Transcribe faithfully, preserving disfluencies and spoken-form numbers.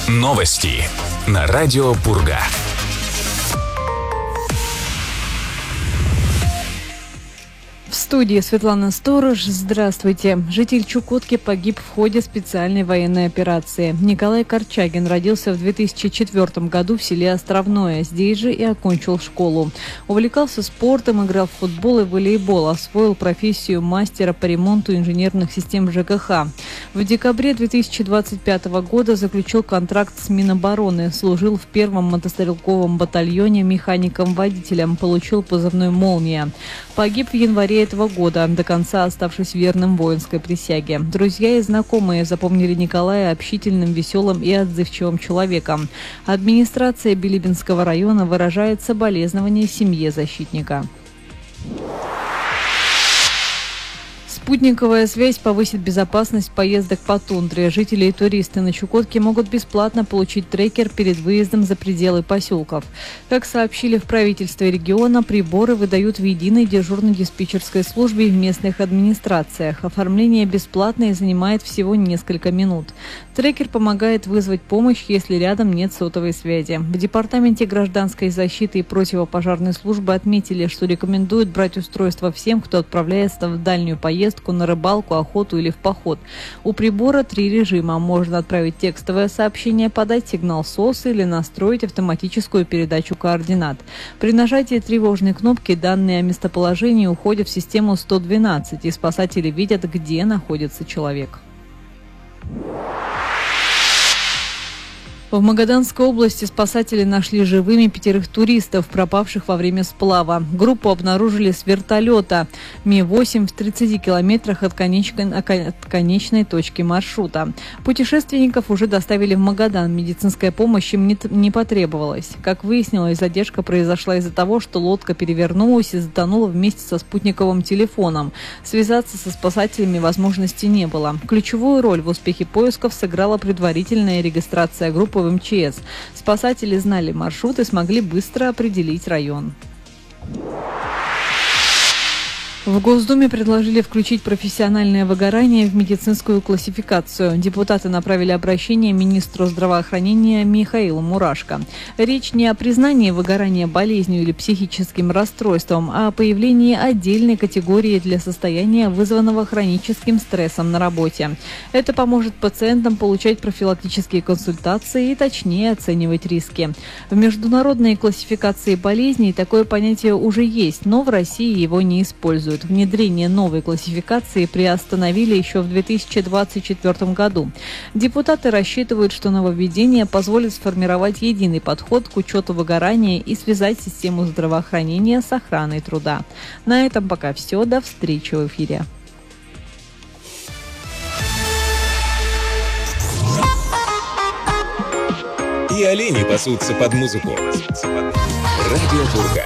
Новости на радио Пурга. В студии Светлана Сторож. Здравствуйте. Житель Чукотки погиб в ходе специальной военной операции. Николай Корчагин родился в две тысячи четвёртом году в селе Островное. Здесь же и окончил школу. Увлекался спортом, играл в футбол и волейбол. Освоил профессию мастера по ремонту инженерных систем ЖКХ. В декабре две тысячи двадцать пятого года заключил контракт с Минобороны. Служил в первом мотострелковом батальоне механиком-водителем. Получил позывной «Молния». Погиб в январе этого года, до конца оставшись верным воинской присяге. Друзья и знакомые запомнили Николая общительным, веселым и отзывчивым человеком. Администрация Билибинского района выражает соболезнования семье защитника. Спутниковая связь повысит безопасность поездок по тундре. Жители и туристы на Чукотке могут бесплатно получить трекер перед выездом за пределы поселков. Как сообщили в правительстве региона, приборы выдают в единой дежурно-диспетчерской службе в местных администрациях. Оформление бесплатное и занимает всего несколько минут. Трекер помогает вызвать помощь, если рядом нет сотовой связи. В Департаменте гражданской защиты и противопожарной службы отметили, что рекомендуют брать устройство всем, кто отправляется в дальнюю поездку, на рыбалку, охоту или в поход. У прибора три режима. Можно отправить текстовое сообщение, подать сигнал СОС или настроить автоматическую передачу координат. При нажатии тревожной кнопки данные о местоположении уходят в систему сто двенадцать, и спасатели видят, где находится человек. В Магаданской области спасатели нашли живыми пятерых туристов, пропавших во время сплава. Группу обнаружили с вертолета Ми восемь в тридцати километрах от конечной, от конечной точки маршрута. Путешественников уже доставили в Магадан. Медицинская помощь им не, не потребовалась. Как выяснилось, задержка произошла из-за того, что лодка перевернулась и затонула вместе со спутниковым телефоном. Связаться со спасателями возможности не было. Ключевую роль в успехе поисков сыграла предварительная регистрация группы в эм че эс. Спасатели знали маршрут и смогли быстро определить район. В Госдуме предложили включить профессиональное выгорание в медицинскую классификацию. Депутаты направили обращение министру здравоохранения Михаилу Мурашко. Речь не о признании выгорания болезнью или психическим расстройством, а о появлении отдельной категории для состояния, вызванного хроническим стрессом на работе. Это поможет пациентам получать профилактические консультации и точнее оценивать риски. В международной классификации болезней такое понятие уже есть, но в России его не используют. Внедрение новой классификации приостановили еще в две тысячи двадцать четвёртом году. Депутаты рассчитывают, что нововведение позволит сформировать единый подход к учету выгорания и связать систему здравоохранения с охраной труда. На этом пока все. До встречи в эфире. И олени пасутся под музыку. Радио Пурга.